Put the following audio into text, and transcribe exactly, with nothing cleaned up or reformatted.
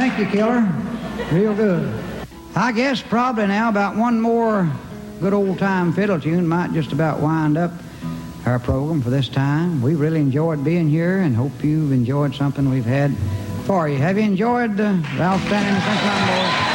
Thank you, Killer. Real good. I guess probably now about one more good old-time fiddle tune might just about wind up our program for this time. We really enjoyed being here and hope you've enjoyed something we've had for you. Have you enjoyed uh, Ralph Stanley and the Sunshine Boys?